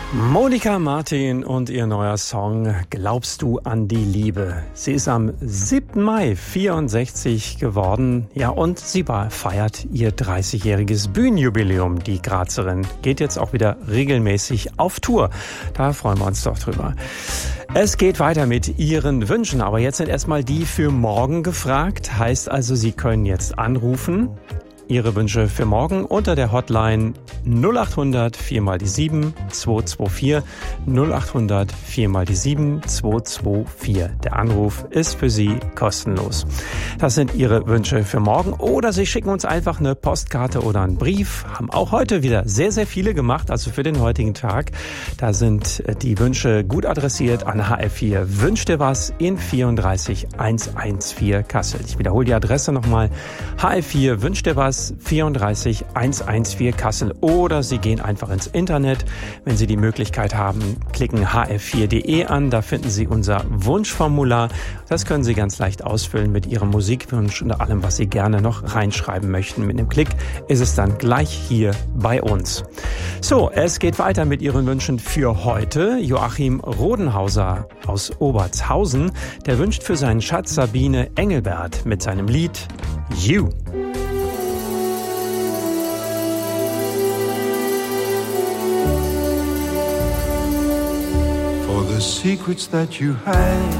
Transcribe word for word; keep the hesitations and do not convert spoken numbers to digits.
Monika Martin und ihr neuer Song Glaubst du an die Liebe? Sie ist am siebten Mai vierundsechzig geworden. Ja, und sie feiert ihr dreißigjähriges Bühnenjubiläum. Die Grazerin geht jetzt auch wieder regelmäßig auf Tour. Da freuen wir uns doch drüber. Es geht weiter mit Ihren Wünschen, aber jetzt sind erstmal die für morgen gefragt. Heißt also, Sie können jetzt anrufen. Ihre Wünsche für morgen unter der Hotline null acht hundert vier mal die sieben zwei zwei vier null acht hundert vier mal die sieben zwei zwei vier. Der Anruf ist für Sie kostenlos. Das sind Ihre Wünsche für morgen oder Sie schicken uns einfach eine Postkarte oder einen Brief. Haben auch heute wieder sehr, sehr viele gemacht, also für den heutigen Tag. Da sind die Wünsche gut adressiert an H F vier. Wünsch dir was in vierunddreißig einhundertvierzehn Kassel. Ich wiederhole die Adresse nochmal. H F vier, wünsch dir was vierunddreißig einhundertvierzehn Kassel oder Sie gehen einfach ins Internet. Wenn Sie die Möglichkeit haben, klicken h f vier punkt de an, da finden Sie unser Wunschformular. Das können Sie ganz leicht ausfüllen mit Ihrem Musikwunsch und allem, was Sie gerne noch reinschreiben möchten. Mit einem Klick ist es dann gleich hier bei uns. So, es geht weiter mit Ihren Wünschen für heute. Joachim Rodenhauser aus Obertshausen, der wünscht für seinen Schatz Sabine Engelbert mit seinem Lied You. For the secrets that you hide